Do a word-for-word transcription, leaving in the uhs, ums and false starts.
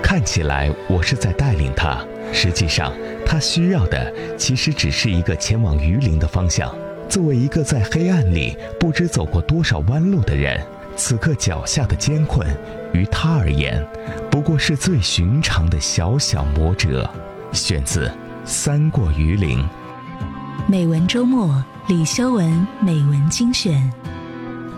看起来我是在带领他，实际上他需要的其实只是一个前往鱼鳞的方向。作为一个在黑暗里不知走过多少弯路的人，此刻脚下的艰困于他而言不过是最寻常的小小磨折。选自三过鱼鳞。 美文周末，李修文美文精选。